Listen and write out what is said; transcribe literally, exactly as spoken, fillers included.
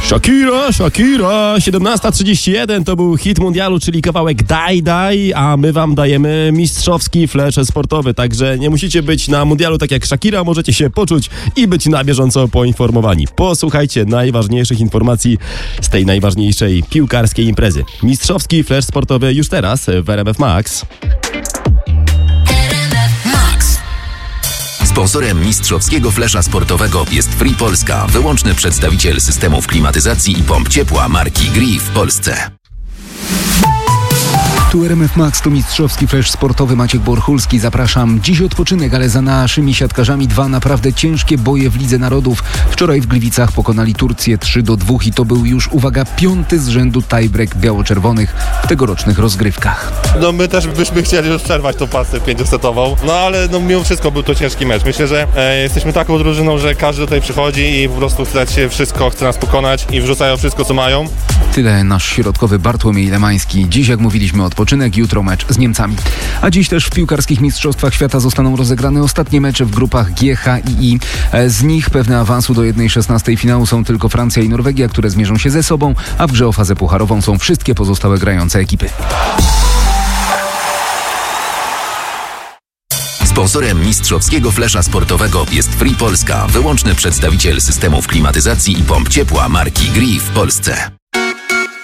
Shakira, Shakira, siedemnasta trzydzieści jeden to był hit mundialu, czyli kawałek Daj Daj, a my wam dajemy mistrzowski flash sportowy, także nie musicie być na mundialu tak jak Shakira, możecie się poczuć i być na bieżąco poinformowani. Posłuchajcie najważniejszych informacji z tej najważniejszej piłkarskiej imprezy. Mistrzowski flash sportowy już teraz w R M F Max. Sponsorem mistrzowskiego flesza sportowego jest Free Polska, wyłączny przedstawiciel systemów klimatyzacji i pomp ciepła marki Gree w Polsce. Tu R M F Max, to mistrzowski flash sportowy, Maciek Borchulski. Zapraszam. Dziś odpoczynek, ale za naszymi siatkarzami dwa naprawdę ciężkie boje w Lidze Narodów. Wczoraj w Gliwicach pokonali Turcję trzy do dwóch i to był już, uwaga, piąty z rzędu tiebreak biało-czerwonych w tegorocznych rozgrywkach. No my też byśmy chcieli już przerwać tą pasę pięciosetową, no ale no mimo wszystko był to ciężki mecz. Myślę, że e, jesteśmy taką drużyną, że każdy tutaj przychodzi i po prostu chce się wszystko, chce nas pokonać i wrzucają wszystko, co mają. Tyle nasz środkowy Bartłomiej Lemański. Dziś, jak mówiliśmy, odpoczynek, jutro mecz z Niemcami. A dziś też w piłkarskich mistrzostwach świata zostaną rozegrane ostatnie mecze w grupach G, H i I. Z nich pewne awansu do jednej szesnastej finału są tylko Francja i Norwegia, które zmierzą się ze sobą, a w grze o fazę pucharową są wszystkie pozostałe grające ekipy. Sponsorem mistrzowskiego flesza sportowego jest Free Polska, wyłączny przedstawiciel systemów klimatyzacji i pomp ciepła marki Gree w Polsce.